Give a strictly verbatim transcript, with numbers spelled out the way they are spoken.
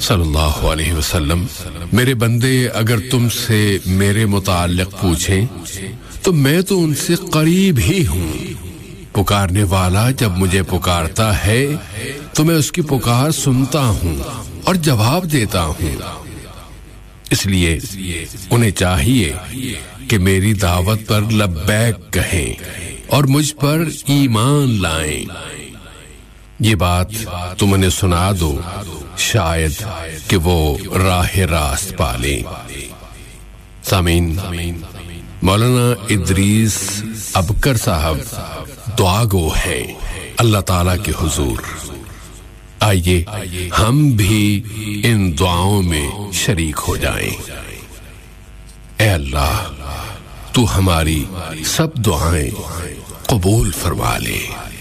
सल्लल्लाहु अलैहि वसल्लम, मेरे बंदे अगर तुमसे मेरे मुताल्लिक पूछें तो मैं तो उनसे करीब ही हूँ। पुकारने वाला जब मुझे पुकारता है तो मैं उसकी पुकार सुनता हूँ और जवाब देता हूँ। इसलिए उन्हें चाहिए कि मेरी दावत पर लब्बैक कहें और मुझ पर ईमान लाएं। ये बात तुम उन्हें सुना दो, शायद कि वो राह रास्त पाले। सामीन, मौलाना इदरीस अबकर साहब दुआगो है अल्लाह ताला के हुजूर। आइए हम भी इन दुआओं में शरीक हो जाएं। ऐ अल्लाह, तू हमारी सब दुआएं कबूल फरमा ले।